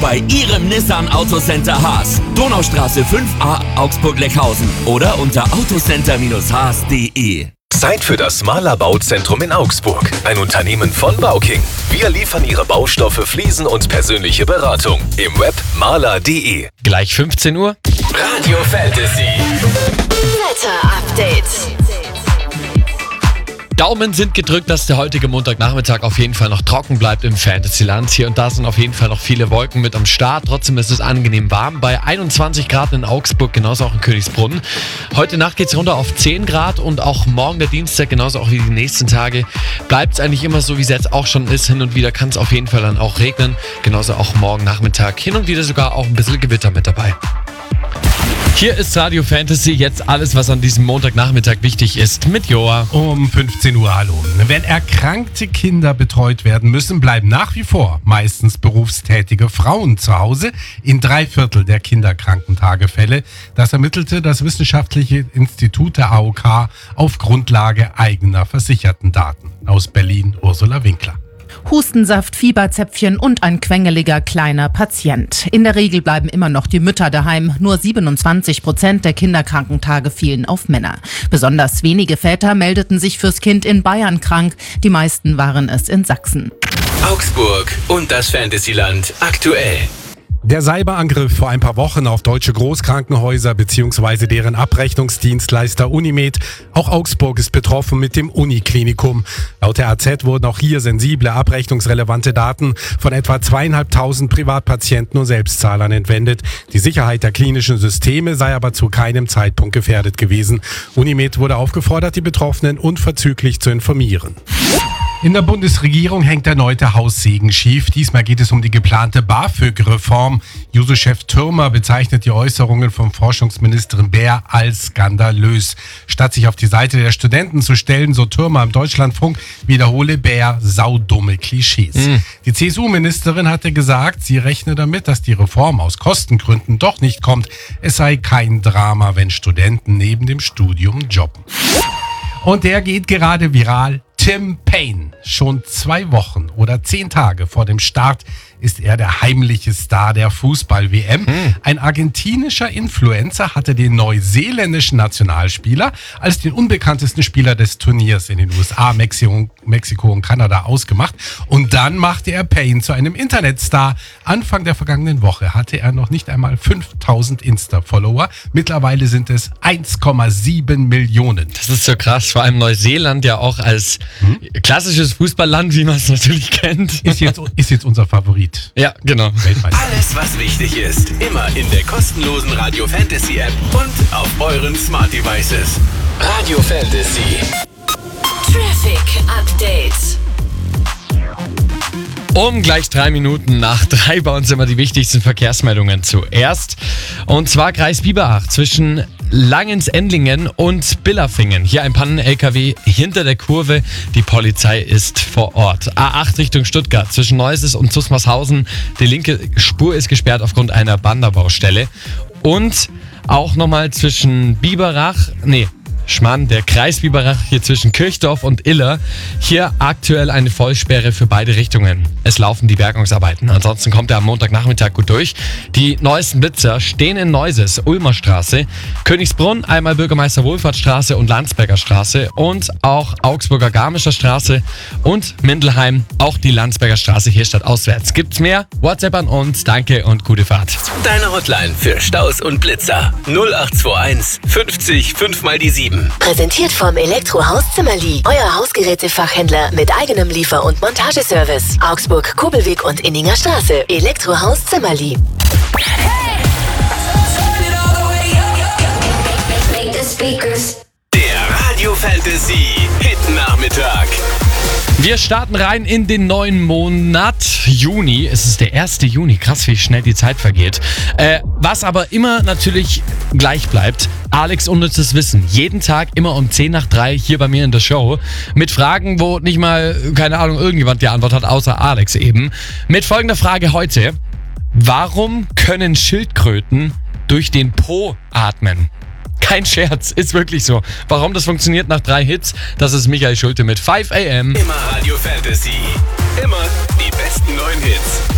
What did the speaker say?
bei Ihrem Nissan Autocenter Haas. Donaustraße 5a Augsburg-Leckhausen oder unter autocenter-haas.de. Zeit für das Mahler Bauzentrum in Augsburg. Ein Unternehmen von Bauking. Wir liefern Ihre Baustoffe, Fliesen und persönliche Beratung. Im Web mahler.de. Gleich 15 Uhr. Radio Fantasy. Wetter-Update. Daumen sind gedrückt, dass der heutige Montagnachmittag auf jeden Fall noch trocken bleibt im Fantasyland. Hier und da sind auf jeden Fall noch viele Wolken mit am Start. Trotzdem ist es angenehm warm. Bei 21 Grad in Augsburg, genauso auch in Königsbrunn. Heute Nacht geht es runter auf 10 Grad und auch morgen der Dienstag, genauso auch wie die nächsten Tage, bleibt es eigentlich immer so, wie es jetzt auch schon ist. Hin und wieder kann es auf jeden Fall dann auch regnen. Genauso auch morgen Nachmittag. Hin und wieder sogar auch ein bisschen Gewitter mit dabei. Hier ist Radio Fantasy, jetzt alles, was an diesem Montagnachmittag wichtig ist, mit Joa. Um 15 Uhr, hallo. Wenn erkrankte Kinder betreut werden müssen, bleiben nach wie vor meistens berufstätige Frauen zu Hause in 3/4 der Kinderkrankentagefälle. Das ermittelte das Wissenschaftliche Institut der AOK auf Grundlage eigener versicherten Daten. Aus Berlin, Ursula Winkler. Hustensaft, Fieberzäpfchen und ein quengeliger kleiner Patient. In der Regel bleiben immer noch die Mütter daheim. Nur 27% der Kinderkrankentage fielen auf Männer. Besonders wenige Väter meldeten sich fürs Kind in Bayern krank. Die meisten waren es in Sachsen. Augsburg und das Fantasyland aktuell. Der Cyberangriff vor ein paar Wochen auf deutsche Großkrankenhäuser bzw. deren Abrechnungsdienstleister Unimed. Auch Augsburg ist betroffen mit dem Uniklinikum. Laut der AZ wurden auch hier sensible, abrechnungsrelevante Daten von etwa 2.500 Privatpatienten und Selbstzahlern entwendet. Die Sicherheit der klinischen Systeme sei aber zu keinem Zeitpunkt gefährdet gewesen. Unimed wurde aufgefordert, die Betroffenen unverzüglich zu informieren. In der Bundesregierung hängt erneut der Haussegen schief. Diesmal geht es um die geplante BAföG-Reform. Juso-Chef Thürmer bezeichnet die Äußerungen von Forschungsministerin Baer als skandalös. Statt sich auf die Seite der Studenten zu stellen, so Thürmer im Deutschlandfunk, wiederhole Baer saudumme Klischees. Die CSU-Ministerin hatte gesagt, sie rechne damit, dass die Reform aus Kostengründen doch nicht kommt. Es sei kein Drama, wenn Studenten neben dem Studium jobben. Und der geht gerade viral. Tim Payne. Schon 2 Wochen oder 10 Tage vor dem Start ist er der heimliche Star der Fußball-WM. Ein argentinischer Influencer hatte den neuseeländischen Nationalspieler als den unbekanntesten Spieler des Turniers in den USA, Mexiko und Kanada ausgemacht. Und dann machte er Payne zu einem Internetstar. Anfang der vergangenen Woche hatte er noch nicht einmal 5.000 Insta-Follower. Mittlerweile sind es 1,7 Millionen. Das ist so krass, vor allem Neuseeland ja auch als klassisches Fußballland, wie man es natürlich kennt. Ist jetzt unser Favorit. Ja, genau. Alles, was wichtig ist, immer in der kostenlosen Radio Fantasy App und auf euren Smart Devices. Radio Fantasy. Traffic Update. Um gleich 3 Minuten nach 3 bei uns immer die wichtigsten Verkehrsmeldungen zuerst. Und zwar Kreis Biberach zwischen Langens-Endlingen und Billerfingen. Hier ein Pannen-LKW hinter der Kurve. Die Polizei ist vor Ort. A8 Richtung Stuttgart zwischen Neuses und Zusmarshausen. Die linke Spur ist gesperrt aufgrund einer Banderbaustelle. Und auch nochmal zwischen der Kreis Biberach hier zwischen Kirchdorf und Iller. Hier aktuell eine Vollsperre für beide Richtungen. Es laufen die Bergungsarbeiten. Ansonsten kommt er am Montagnachmittag gut durch. Die neuesten Blitzer stehen in Neuses, Ulmer Straße, Königsbrunn, einmal Bürgermeister Wohlfahrtsstraße und Landsberger Straße und auch Augsburger Garmischer Straße und Mindelheim, auch die Landsberger Straße hier stadtauswärts. Gibt's mehr? WhatsApp an uns. Danke und gute Fahrt. Deine Hotline für Staus und Blitzer 0821 50 5 mal die 7. Präsentiert vom Elektrohaus Zimmerli. Euer Hausgerätefachhändler mit eigenem Liefer- und Montageservice. Augsburg, Kobelweg und Inninger Straße. Elektrohaus Zimmerli. Der Radio Fantasy Hit Nachmittag. Wir starten rein in den neuen Monat Juni. Es ist der 1. Juni. Krass, wie schnell die Zeit vergeht. Was aber immer natürlich gleich bleibt. Alex unnützes Wissen. Jeden Tag immer um 10 nach 3 hier bei mir in der Show. Mit Fragen, wo nicht mal, keine Ahnung, irgendjemand die Antwort hat, außer Alex eben. Mit folgender Frage heute. Warum können Schildkröten durch den Po atmen? Kein Scherz, ist wirklich so. Warum das funktioniert nach 3 Hits, das ist Michael Schulte mit 5 AM. Immer Radio Fantasy. Immer die besten neuen Hits.